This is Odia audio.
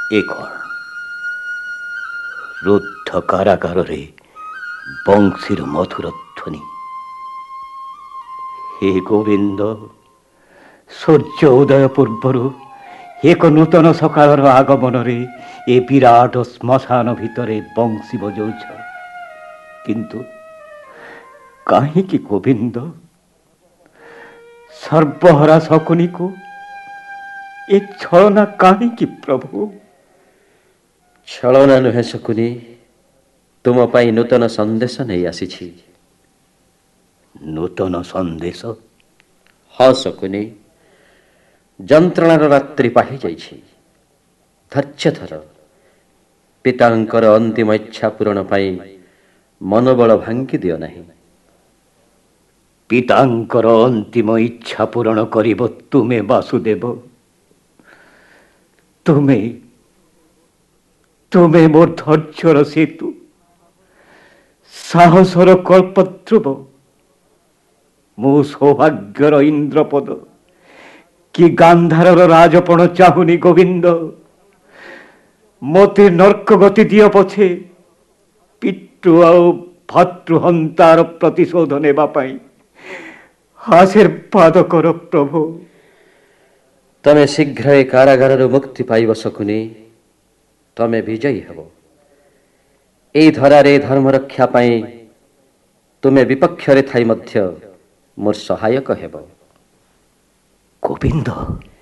ଏ କ'ଣ ରୁଦ୍ଧ କାରାଗାରରେ ବଂଶୀର ମଧୁର ଧ୍ୱନି। ହେ ଗୋବିନ୍ଦ, ସୂର୍ଯ୍ୟ ଉଦୟ ପୂର୍ବରୁ ଏକ ନୂତନ ସକାଳର ଆଗମନରେ ଏ ବିରାଟ ଶ୍ମଶାନ ଭିତରେ ବଂଶୀ ବଜାଉଛ। କିନ୍ତୁ କାହିଁକି ଗୋବିନ୍ଦ? ସର୍ବହରା ଶକୁନିକୁ ଏ ଛଳନା କାହିଁକି ପ୍ରଭୁ? ଛଳନା ନୁହେଁ ଶକୁନି, ତୁମ ପାଇଁ ନୂତନ ସନ୍ଦେଶ ନେଇ ଆସିଛି। ନୂତନ ସନ୍ଦେଶ? ହଁ ଶକୁନି, ଯନ୍ତ୍ରଣାର ରାତ୍ରି ପାହି ଯାଇଛି। ଧୈର୍ଯ୍ୟ ଧର। ପିତାଙ୍କର ଅନ୍ତିମ ଇଚ୍ଛା ପୂରଣ ପାଇଁ ମନୋବଳ ଭାଙ୍ଗି ଦିଅ ନାହିଁ। ପିତାଙ୍କର ଅନ୍ତିମ ଇଚ୍ଛା ପୂରଣ କରିବ ତୁମେ ବାସୁଦେବ। ତୁମେ ତୁମେ ମୋ ଧୈର୍ଯ୍ୟର ସେତୁ, ସାହସର କଳ୍ପଧ୍ରୁବ। ମୋ ସୌଭାଗ୍ୟର ଇନ୍ଦ୍ରପଦ କି ଗାନ୍ଧାରର ରାଜପଣ ଚାହୁଁନି ଗୋବିନ୍ଦ। ମୋତେ ନର୍କ ଗତି ଦିଅ ପଛେ, ପିତୃ ଆଉ ଭାତୃହନ୍ତାର ପ୍ରତିଶୋଧ ନେବା ପାଇଁ ଆଶୀର୍ବାଦ କର ପ୍ରଭୁ। ତମେ ଶୀଘ୍ର ଏ କାରାଗାରରୁ ମୁକ୍ତି ପାଇବ ଶକୁନି। ତମେ ବିଜୟୀ ହେବ। এই ଧରାରେ ଧର୍ମ ରକ୍ଷା ପାଇଁ ତୁମେ ବିପକ୍ଷରେ ଥାଇ ମଧ୍ୟ ମୋର ସହାୟକ ହେବ। ଗୋବିନ୍ଦ।